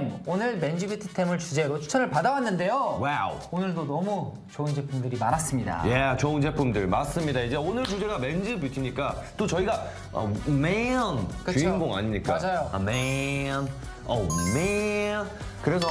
뷰티템, 오늘 맨즈 뷰티템을 주제로 추천을 받아왔는데요. 와우. 오늘도 너무 좋은 제품들이 많았습니다. 예, 좋은 제품들 맞습니다. 이제 오늘 주제가 맨즈 뷰티니까 또 저희가 man 그쵸? 주인공 아닙니까? 맞아요. man, man. 그래서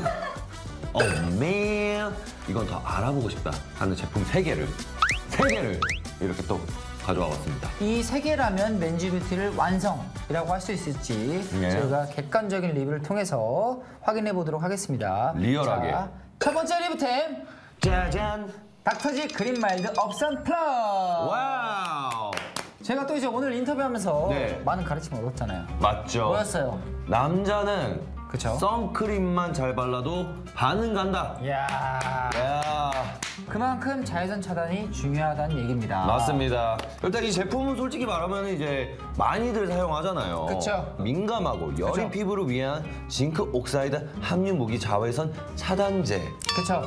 man 이건 더 알아보고 싶다 하는 제품 3개를 이렇게 또 가져와 봤습니다. 이 3개라면 맨즈 뷰티를 완성이라고 할 수 있을지 네. 저희가 객관적인 리뷰를 통해서 확인해 보도록 하겠습니다. 리얼하게. 자, 첫 번째 리뷰템, 짜잔. 닥터지 그린 마일드 업선 플러스. 와우. 제가 또 이제 오늘 인터뷰하면서 네. 많은 가르침을 얻었잖아요. 맞죠. 뭐였어요? 남자는 그쵸? 선크림만 잘 발라도 반은 간다. 이야, 야. 그만큼 자외선 차단이 중요하다는 얘기입니다. 맞습니다. 일단 이 제품은 솔직히 말하면 이제 많이들 사용하잖아요. 그쵸. 민감하고 여린 그쵸. 피부를 위한 징크 옥사이드 함유 무기 자외선 차단제. 그쵸?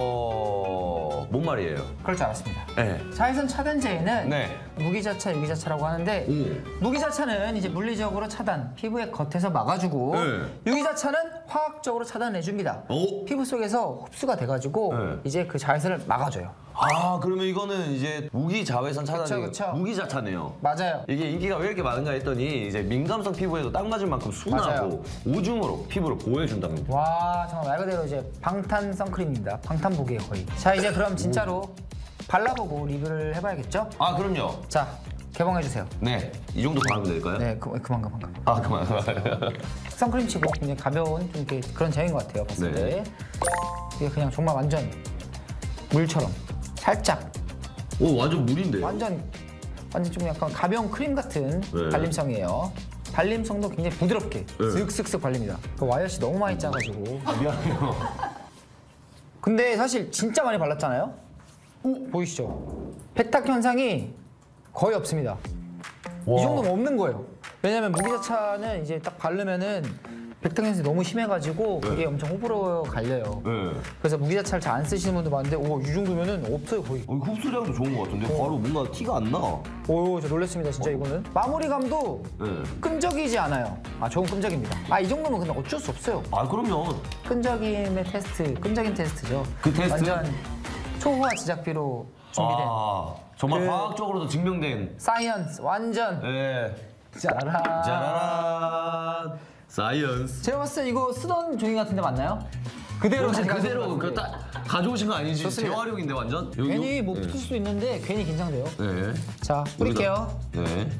뭔 말이에요? 그럴 줄 알았습니다. 네. 자외선 차단제에는 네. 무기자차, 유기자차라고 하는데 무기자차는 이제 물리적으로 차단, 피부의 겉에서 막아주고 네. 유기자차는 화학적으로 차단해줍니다. 오. 피부 속에서 흡수가 돼가지고 네. 이제 그 자외선을 막아줘요. 아, 그러면 이거는 이제 무기 자외선 차단제. 그쵸. 무기 자차네요. 맞아요. 이게 인기가 왜 이렇게 많은가 했더니 이제 민감성 피부에도 딱 맞을 만큼 순하고 맞아요. 오줌으로 피부를 보호해준답니다. 와, 정말 말 그대로 이제 방탄 선크림입니다. 방탄복이에요, 거의. 자, 이제 그럼 진짜로 발라보고 리뷰를 해봐야겠죠? 아, 그럼요. 자, 개봉해주세요. 네. 이 정도 바르면 될까요? 네, 그만. 아, 그만. 선크림 치고 그냥 가벼운 좀 이렇게 그런 제형인 것 같아요, 봤을 네. 때. 이게 그냥 정말 완전 물처럼 살짝 오, 완전 물인데. 완전 좀 약간 가벼운 크림 같은 네. 발림성이에요. 발림성도 굉장히 부드럽게 슥슥슥 발립니다. 그 와이어시 너무 많이 짜가지고. 미안해요. 근데 사실 진짜 많이 발랐잖아요? 보이시죠? 백탁 현상이 거의 없습니다. 이 정도면 없는 거예요. 왜냐면 무기자차는 이제 딱 바르면은 백탁 현상이 너무 심해가지고 그게 엄청 호불호 갈려요. 네. 그래서 무기자차를 잘 안 쓰시는 분도 많은데 이 정도면은 없어요, 거의. 흡수량도 좋은 것 같은데 바로 뭔가 티가 안 나. 오, 저 놀랐습니다, 진짜 이거는. 마무리감도 네. 끈적이지 않아요. 아, 저건 끈적입니다. 이 정도면 근데 어쩔 수 없어요. 아, 그럼요. 끈적임의 테스트, 끈적임 테스트죠. 그 테스트? 완전 초호화 제작비로 준비된 정말 그- 과학적으로도 증명된. 사이언스, 완전. 네. 짜라라. 짜라란. 사이언스. 제가 봤을 때 이거 쓰던 종이 같은데 맞나요? 그대로 혹시 가져가신 그대로 것 그 같은데. 딱 가져오신 거 아니지? 좋습니다. 재활용인데 완전? 괜히 뭐 네. 붙을 수도 있는데 괜히 긴장돼요. 네. 자, 뿌릴게요. 네.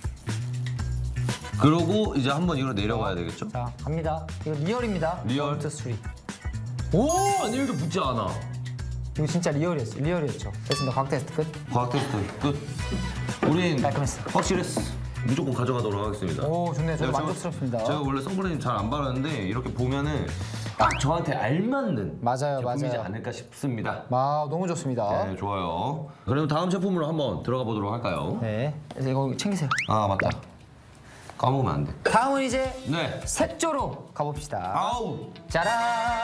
그러고 이제 한번 이걸 내려가야 되겠죠? 자, 갑니다. 이거 리얼입니다. 리얼. 1, 2, 3. 오! 한 일도 붙지 않아. 이거 진짜 리얼이었죠. 됐습니다. 과학 테스트 끝. 과학 테스트 끝. 우린 깔끔했어. 확실했어. 무조건 가져가도록 하겠습니다. 오, 좋네요. 저도 제가- 만족스럽습니다. 제가 원래 선크림 잘 안 바르는데 이렇게 보면은 딱 저한테 알맞는 맞아요, 제품이지 맞아요. 않을까 싶습니다. 너무 좋습니다. 네, 좋아요. 그럼 다음 제품으로 한번 들어가 보도록 할까요? 네. 그래서 이거 챙기세요. 아, 맞다. 까먹으면 안 돼. 다음은 이제 네. 색조로 가봅시다. 아우! 짜란!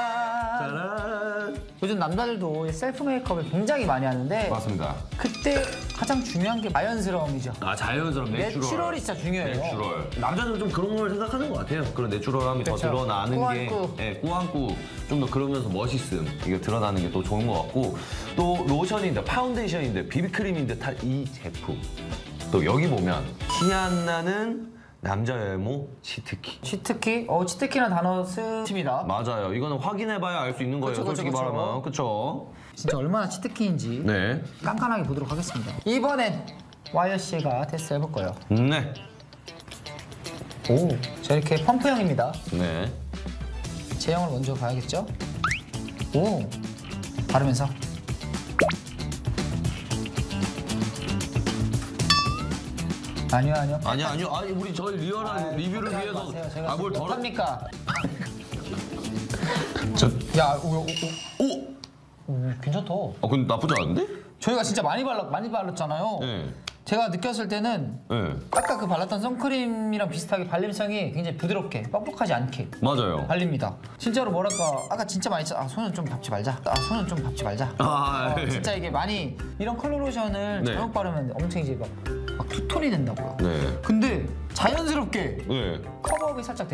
짜란! 요즘 남자들도 셀프 메이크업을 굉장히 많이 하는데 맞습니다. 그때 가장 중요한 게 자연스러움이죠. 아, 자연스러운 내추럴. 내추럴이 진짜 중요해요. 내추럴. 남자들은 좀 그런 걸 생각하는 것 같아요. 그런 내추럴함이 더 그쵸. 드러나는 꾸안꾸. 게, 꾸안꾸 좀 더 그러면서 멋있음 이게 드러나는 게 또 좋은 것 같고, 또 로션인데 파운데이션인데 비비크림인데 다 이 제품. 또 여기 보면 티 안 나는 남자 외모 치트키. 치트키라는 단어 쓰십니다. 맞아요. 이거는 확인해봐야 알 수 있는 거예요. 그쵸, 솔직히 그쵸. 말하면. 그쵸? 진짜 얼마나 치트키인지 네. 깐깐하게 보도록 하겠습니다. 이번엔 와이어 씨가 테스트 해볼 거예요. 네. 오, 저 이렇게 펌프형입니다. 네. 제형을 먼저 봐야겠죠? 오, 바르면서. 아니요. 아니요. 아니, 우리 저희 리얼한 리뷰를 걱정하지 위해서. 마세요. 제가 뭘 덜어. 못합니까? 저, 야, 오! 괜찮다. 근데 나쁘지 않은데? 저희가 진짜 많이 발랐잖아요. 네. 제가 느꼈을 때는 네. 아까 그 발랐던 선크림이랑 비슷하게 발림성이 굉장히 부드럽게 뻑뻑하지 않게 맞아요. 발립니다. 진짜로 뭐랄까 아까 진짜 많이 손은 좀 밟지 말자. 진짜 이게 많이 이런 컬러 로션을 네. 잘못 바르면 엄청 이제 막 투톤이 된다고요. 네. 근데 자연스럽게 네. 커버업이 살짝